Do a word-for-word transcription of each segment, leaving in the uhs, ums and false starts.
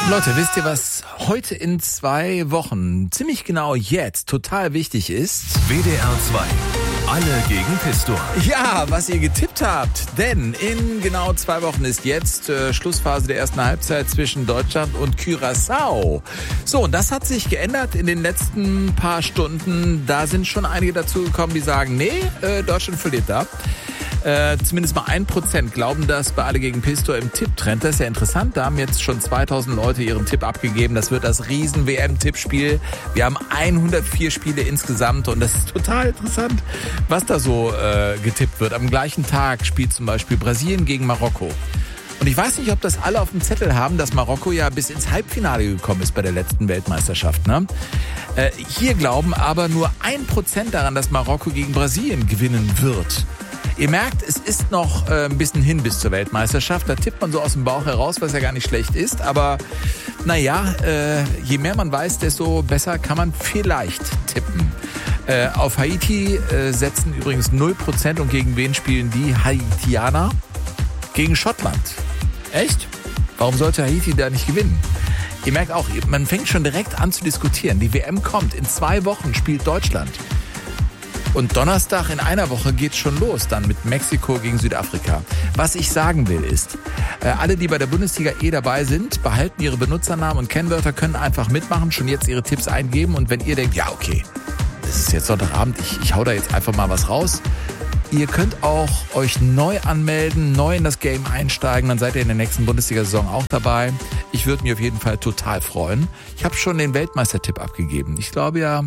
Leute, wisst ihr, was heute in zwei Wochen, ziemlich genau jetzt, total wichtig ist? W D R zwei. Alle gegen Pistor. Ja, was ihr getippt habt. Denn in genau zwei Wochen ist jetzt äh, Schlussphase der ersten Halbzeit zwischen Deutschland und Curaçao. So, und das hat sich geändert in den letzten paar Stunden. Da sind schon einige dazugekommen, die sagen, nee, äh, Deutschland verliert da. Äh, zumindest mal ein Prozent glauben das bei Alle gegen Pistor im Tipptrend. Das ist ja interessant. Da haben jetzt schon zweitausend Leute ihren Tipp abgegeben. Das wird das Riesen-W M-Tippspiel. Wir haben hundertvier Spiele insgesamt und das ist total interessant, was da so äh, getippt wird. Am gleichen Tag spielt zum Beispiel Brasilien gegen Marokko. Und ich weiß nicht, ob das alle auf dem Zettel haben, dass Marokko ja bis ins Halbfinale gekommen ist bei der letzten Weltmeisterschaft. Ne? Äh, hier glauben aber nur ein Prozent daran, dass Marokko gegen Brasilien gewinnen wird. Ihr merkt, es ist noch äh, ein bisschen hin bis zur Weltmeisterschaft. Da tippt man so aus dem Bauch heraus, was ja gar nicht schlecht ist. Aber naja, äh, je mehr man weiß, desto besser kann man vielleicht tippen. Äh, auf Haiti äh, setzen übrigens null Prozent. Und gegen wen spielen die Haitianer? Gegen Schottland. Echt? Warum sollte Haiti da nicht gewinnen? Ihr merkt auch, man fängt schon direkt an zu diskutieren. Die W M kommt. In zwei Wochen spielt Deutschland. Und Donnerstag in einer Woche geht's schon los, dann mit Mexiko gegen Südafrika. Was ich sagen will ist, äh, alle, die bei der Bundesliga eh dabei sind, behalten ihre Benutzernamen und Kennwörter, können einfach mitmachen, schon jetzt ihre Tipps eingeben. Und wenn ihr denkt, ja okay, das ist jetzt Sonntagabend, ich, ich hau da jetzt einfach mal was raus. Ihr könnt auch euch neu anmelden, neu in das Game einsteigen, dann seid ihr in der nächsten Bundesliga-Saison auch dabei. Ich würde mich auf jeden Fall total freuen. Ich habe schon den Weltmeistertipp abgegeben. Ich glaube ja,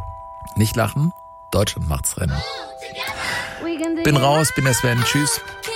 nicht lachen, Deutschland macht's Rennen. Bin raus, bin der Sven. Tschüss.